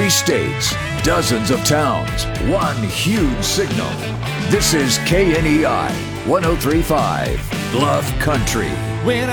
50 states, dozens of towns, one huge signal. This is KNEI 103.5 Bluff Country.